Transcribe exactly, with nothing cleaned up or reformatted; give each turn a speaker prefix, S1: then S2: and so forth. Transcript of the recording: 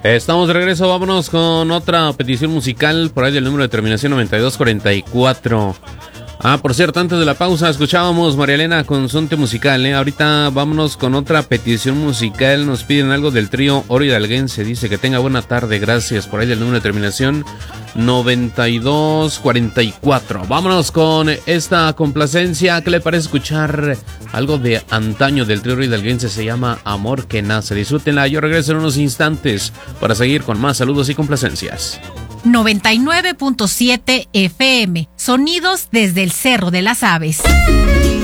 S1: Estamos de regreso, vámonos con otra petición musical por ahí del número de terminación noventa y dos cuarenta y cuatro. Ah, por cierto, antes de la pausa escuchábamos María Elena con Sonte Musical, ¿eh? Ahorita vámonos con otra petición musical, nos piden algo del trío Oro Hidalguense, dice que tenga buena tarde, gracias, por ahí del número de terminación noventa y dos cuarenta y cuatro. Vámonos con esta complacencia, ¿qué le parece escuchar algo de antaño del trío Oro Hidalguense? Se llama Amor que Nace, disfrútenla, yo regreso en unos instantes para seguir con más saludos y complacencias.
S2: noventa y nueve punto siete F M, sonidos desde el Cerro de las Aves.